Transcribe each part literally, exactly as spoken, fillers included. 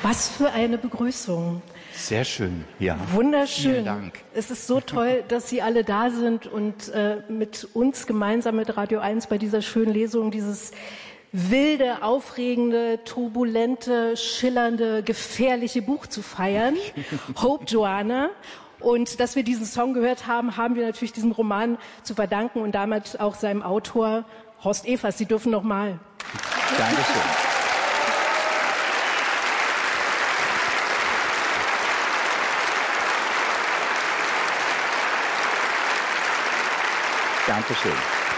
Was für eine Begrüßung. Sehr schön, ja. Wunderschön. Vielen Dank. Es ist so toll, dass Sie alle da sind und äh, mit uns gemeinsam mit Radio eins bei dieser schönen Lesung dieses wilde, aufregende, turbulente, schillernde, gefährliche Buch zu feiern. Hope Joanna. Und dass wir diesen Song gehört haben, haben wir natürlich diesem Roman zu verdanken und damit auch seinem Autor Horst Evers. Sie dürfen noch mal. Dankeschön. Dankeschön.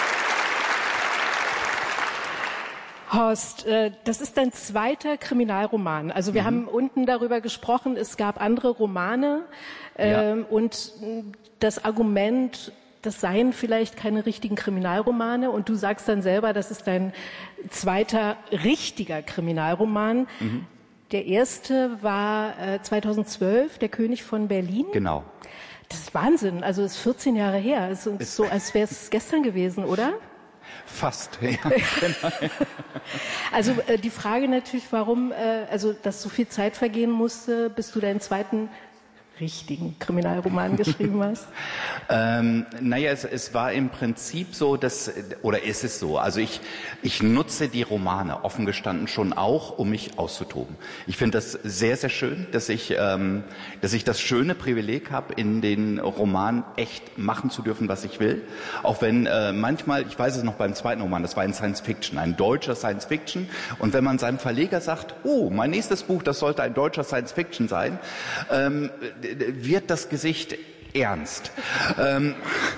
Horst, das ist dein zweiter Kriminalroman. Also wir mhm. haben unten darüber gesprochen, es gab andere Romane ähm, ja. und das Argument, das seien vielleicht keine richtigen Kriminalromane und du sagst dann selber, das ist dein zweiter richtiger Kriminalroman. Mhm. Der erste war äh, zweitausendzwölf, Der König von Berlin. Genau. Das ist Wahnsinn, also das ist vierzehn Jahre her. Es ist so, als wäre es gestern gewesen, oder? Fast, ja. Genau. Also äh, die Frage natürlich, warum, äh, also dass so viel Zeit vergehen musste, bis du deinen zweiten richtigen Kriminalroman geschrieben hast? ähm, naja, es, es war im Prinzip so, dass, oder ist es so, also ich, ich nutze die Romane offen gestanden schon auch, um mich auszutoben. Ich finde das sehr, sehr schön, dass ich, ähm, dass ich das schöne Privileg habe, in den Romanen echt machen zu dürfen, was ich will. Auch wenn äh, manchmal, ich weiß es noch beim zweiten Roman, das war ein Science Fiction, ein deutscher Science Fiction. Und wenn man seinem Verleger sagt, oh, mein nächstes Buch, das sollte ein deutscher Science Fiction sein, ähm, wird das Gesicht ernst. ähm,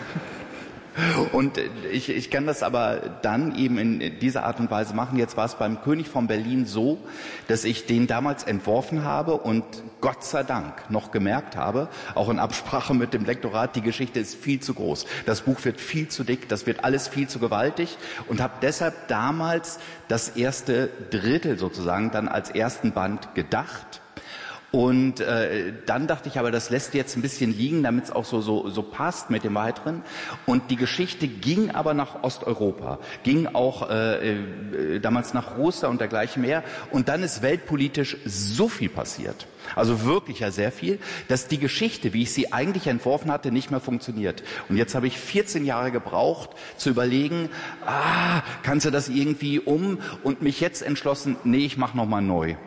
und ich, ich kann das aber dann eben in dieser Art und Weise machen. Jetzt war es beim König von Berlin so, dass ich den damals entworfen habe und Gott sei Dank noch gemerkt habe, auch in Absprache mit dem Lektorat, die Geschichte ist viel zu groß. Das Buch wird viel zu dick, das wird alles viel zu gewaltig und habe deshalb damals das erste Drittel sozusagen dann als ersten Band gedacht. Und äh, dann dachte ich aber, das lässt jetzt ein bisschen liegen, damit es auch so, so, so passt mit dem Weiteren. Und die Geschichte ging aber nach Osteuropa, ging auch äh, äh, damals nach Russland und dergleichen mehr. Und dann ist weltpolitisch so viel passiert, also wirklich ja sehr viel, dass die Geschichte, wie ich sie eigentlich entworfen hatte, nicht mehr funktioniert. Und jetzt habe ich vierzehn Jahre gebraucht, zu überlegen, ah, kannst du das irgendwie um? Und mich jetzt entschlossen, nee, ich mache nochmal neu.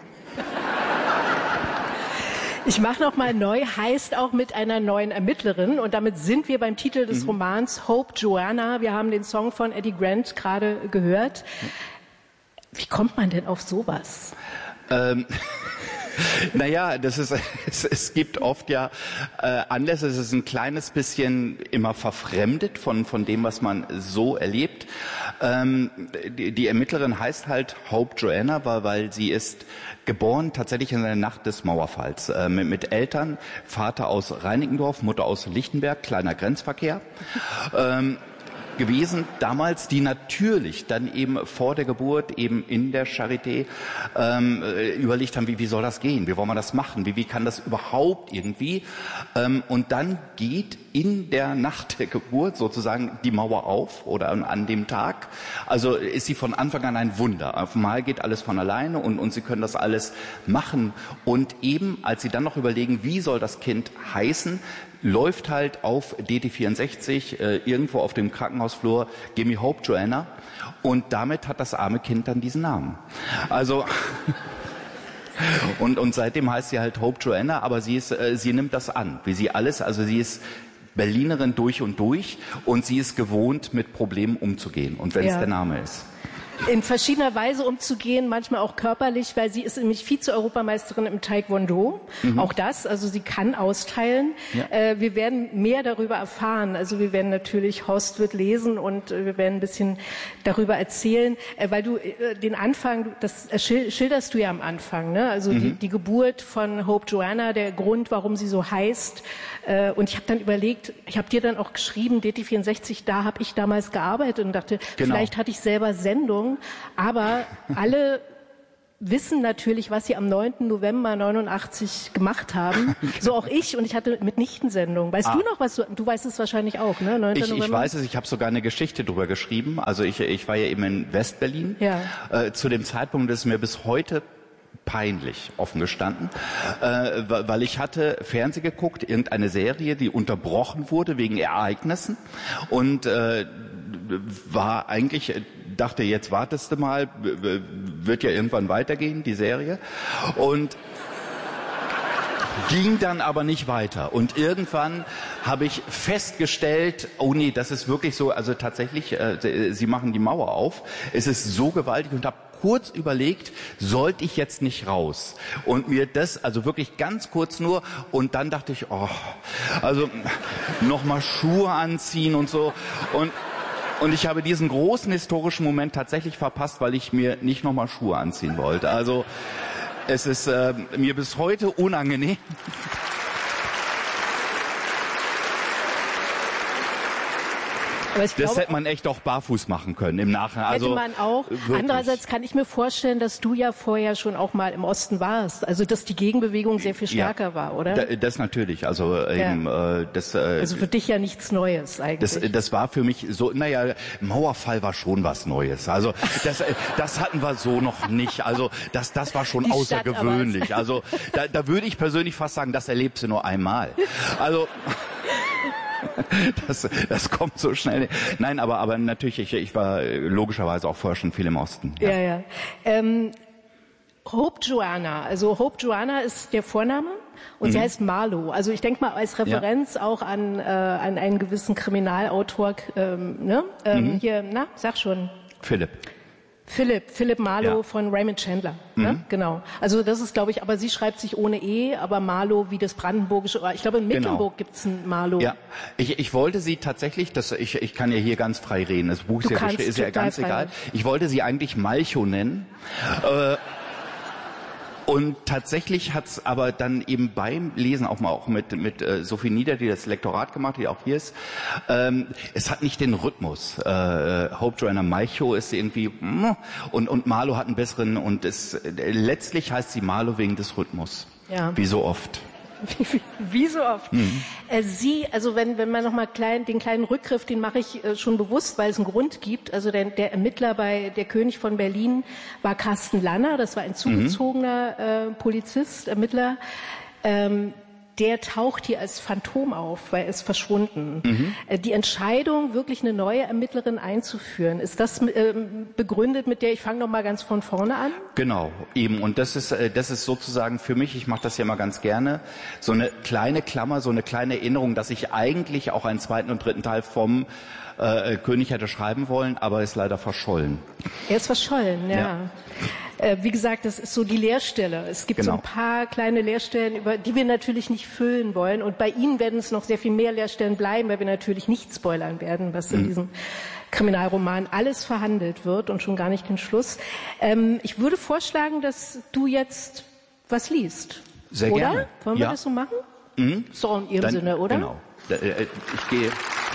Ich mache noch mal neu, heißt auch mit einer neuen Ermittlerin. Und damit sind wir beim Titel des mhm. Romans Hope Joanna. Wir haben den Song von Eddie Grant gerade gehört. Wie kommt man denn auf sowas? Ähm Naja, das ist, es, es gibt oft ja äh, Anlässe, es ist ein kleines bisschen immer verfremdet von, von dem, was man so erlebt. Ähm, die, die Ermittlerin heißt halt Hope Joanna, weil, weil sie ist geboren tatsächlich in der Nacht des Mauerfalls. Äh, mit, mit Eltern, Vater aus Reinickendorf, Mutter aus Lichtenberg, kleiner Grenzverkehr. Ähm, gewesen damals, die natürlich dann eben vor der Geburt eben in der Charité ähm, überlegt haben, wie, wie soll das gehen, wie wollen wir das machen, wie, wie kann das überhaupt irgendwie ähm, und dann geht in der Nacht der Geburt sozusagen die Mauer auf oder an, an dem Tag, also ist sie von Anfang an ein Wunder, auf einmal geht alles von alleine und, und sie können das alles machen und eben, als sie dann noch überlegen, wie soll das Kind heißen, läuft halt auf D T vierundsechzig äh, irgendwo auf dem Krankenhausflur Gimme Hope Joanna und damit hat das arme Kind dann diesen Namen. Also und und seitdem heißt sie halt Hope Joanna, aber sie ist äh, sie nimmt das an, wie sie alles, also sie ist Berlinerin durch und durch und sie ist gewohnt mit Problemen umzugehen und wenn es ja der Name ist. In verschiedener Weise umzugehen, manchmal auch körperlich, weil sie ist nämlich Vize-Europameisterin im Taekwondo. Mhm. Auch das, also sie kann austeilen. Ja. Äh, wir werden mehr darüber erfahren. Also wir werden natürlich, Horst wird lesen und äh, wir werden ein bisschen darüber erzählen, äh, weil du äh, den Anfang, das äh, schilderst du ja am Anfang, ne? Also mhm. die, die Geburt von Hope Joanna, der Grund, warum sie so heißt. Äh, und ich habe dann überlegt, ich habe dir dann auch geschrieben, D T vierundsechzig, da habe ich damals gearbeitet und dachte, genau. Vielleicht hatte ich selber Sendung. Aber alle wissen natürlich, was sie am neunten November neunundachtzig gemacht haben. So auch ich. Und ich hatte Mitnichten-Sendung. Weißt ah. du noch, was du, du weißt es wahrscheinlich auch, ne? neunten Ich, ich weiß es, ich habe sogar eine Geschichte drüber geschrieben. Also ich, ich war ja eben in Westberlin. Ja. Äh, zu dem Zeitpunkt ist mir bis heute peinlich, offen gestanden, äh, weil ich hatte Fernsehen geguckt, irgendeine Serie, die unterbrochen wurde wegen Ereignissen und äh, war eigentlich, dachte, jetzt wartest du mal, wird ja irgendwann weitergehen, die Serie, und ging dann aber nicht weiter. Und irgendwann habe ich festgestellt, oh nee, das ist wirklich so, also tatsächlich, äh, sie machen die Mauer auf, es ist so gewaltig, und habe kurz überlegt, sollte ich jetzt nicht raus? Und mir das, also wirklich ganz kurz nur, und dann dachte ich, oh, also nochmal Schuhe anziehen und so. Und Und ich habe diesen großen historischen Moment tatsächlich verpasst, weil ich mir nicht nochmal Schuhe anziehen wollte. Also es ist äh, mir bis heute unangenehm. Aber ich das glaube, hätte man echt auch barfuß machen können im Nachhinein. Hätte also, man auch. Wirklich. Andererseits kann ich mir vorstellen, dass du ja vorher schon auch mal im Osten warst. Also dass die Gegenbewegung sehr viel stärker ja, war, oder? Da, das natürlich. Also ja. eben, äh, das. Äh, also für dich ja nichts Neues eigentlich. Das, das war für mich so. Naja, Mauerfall war schon was Neues. Also das, das hatten wir so noch nicht. Also das, das war schon die außergewöhnlich. Also da, da würde ich persönlich fast sagen, das erlebst du nur einmal. Also. Das, das kommt so schnell. Nein, aber, aber natürlich, ich, ich war logischerweise auch vorher schon viel im Osten. Ja, ja. ja. Ähm, Hope Joanna, also Hope Joanna ist der Vorname und mhm. sie heißt Marlowe. Also ich denke mal als Referenz ja. auch an, äh, an einen gewissen Kriminalautor. Ähm, ne? ähm, mhm. Hier, na, sag schon. Philipp. Philipp, Philipp Marlowe ja. von Raymond Chandler, mhm. ne? Genau. Also das ist, glaube ich, aber sie schreibt sich ohne E, aber Marlowe wie das brandenburgische, ich glaube in Mecklenburg genau. gibt's einen Marlowe. Ja, ich, ich wollte sie tatsächlich, das, ich, ich kann ja hier ganz frei reden, das Buch ist ja, ist ja ganz egal, ich wollte sie eigentlich Malchow nennen, äh, und tatsächlich hat's aber dann eben beim Lesen auch mal auch mit mit äh, Sophie Nieder, die das Lektorat gemacht hat, die auch hier ist, ähm, es hat nicht den Rhythmus. Äh, Hope Joanna Malchow ist irgendwie und und Marlowe hat einen besseren, und es äh, letztlich heißt sie Marlowe wegen des Rhythmus. Ja. Wie so oft. Wie, wie so oft. Mhm. Äh, Sie, also wenn, wenn man nochmal klein, den kleinen Rückgriff, den mache ich äh, schon bewusst, weil es einen Grund gibt. Also der, der Ermittler bei der König von Berlin war Carsten Lanner, das war ein zugezogener mhm. äh, Polizist, Ermittler. Ähm, der taucht hier als Phantom auf, weil er ist verschwunden. Mhm. Äh, die Entscheidung, wirklich eine neue Ermittlerin einzuführen, ist das äh, begründet mit der, ich fange noch mal ganz von vorne an? Genau, eben. Und das ist, äh, das ist sozusagen für mich, ich mache das ja immer ganz gerne, so eine kleine Klammer, so eine kleine Erinnerung, dass ich eigentlich auch einen zweiten und dritten Teil vom äh, König hätte schreiben wollen, aber ist leider verschollen. Er ist verschollen, ja. ja. Äh, wie gesagt, das ist so die Leerstelle. Es gibt genau. so ein paar kleine Leerstellen, über die wir natürlich nicht füllen wollen. Und bei Ihnen werden es noch sehr viel mehr Leerstellen bleiben, weil wir natürlich nicht spoilern werden, was in mhm. diesem Kriminalroman alles verhandelt wird und schon gar nicht den Schluss. Ähm, ich würde vorschlagen, dass du jetzt was liest. Sehr oder? gerne. Wollen wir ja. das so machen? Mhm. So in Ihrem Dann, Sinne, oder? Genau. Ich gehe...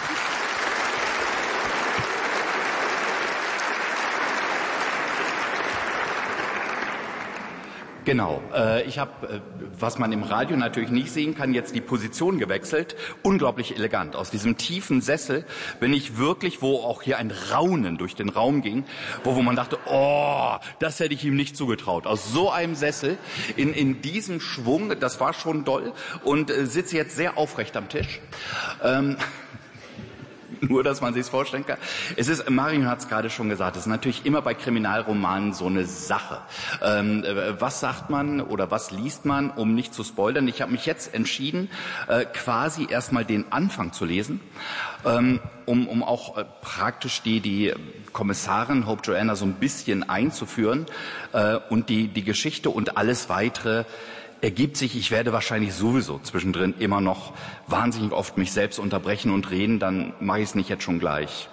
Genau. Äh, ich habe, äh, was man im Radio natürlich nicht sehen kann, jetzt die Position gewechselt. Unglaublich elegant. Aus diesem tiefen Sessel bin ich wirklich, wo auch hier ein Raunen durch den Raum ging, wo, wo man dachte, oh, das hätte ich ihm nicht zugetraut. Aus so einem Sessel in, in diesem Schwung, das war schon doll, und äh, sitze jetzt sehr aufrecht am Tisch. Ähm, Nur, dass man sich vorstellen kann. Es ist, Marion hat es gerade schon gesagt, es ist natürlich immer bei Kriminalromanen so eine Sache. Ähm, was sagt man oder was liest man, um nicht zu spoilern? Ich habe mich jetzt entschieden, äh, quasi erstmal den Anfang zu lesen, ähm, um, um auch äh, praktisch die, die Kommissarin Hope Joanna so ein bisschen einzuführen äh, und die, die Geschichte und alles Weitere ergibt sich. Ich werde wahrscheinlich sowieso zwischendrin immer noch wahnsinnig oft mich selbst unterbrechen und reden, dann mache ich es nicht jetzt schon gleich.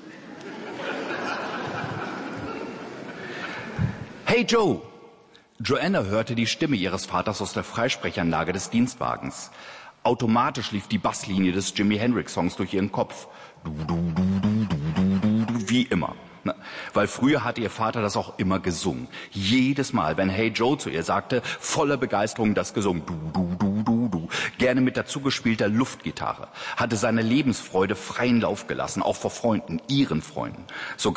Hey Joe! Joanna hörte die Stimme ihres Vaters aus der Freisprechanlage des Dienstwagens. Automatisch lief die Basslinie des Jimi Hendrix Songs durch ihren Kopf. Du, du, du, du, du, du, du, wie immer. Na, weil früher hatte ihr Vater das auch immer gesungen. Jedes Mal, wenn Hey Joe zu ihr sagte, voller Begeisterung das gesungen. Du, du, du, du, du. Gerne mit dazugespielter Luftgitarre. Hatte seine Lebensfreude freien Lauf gelassen, auch vor Freunden, ihren Freunden. So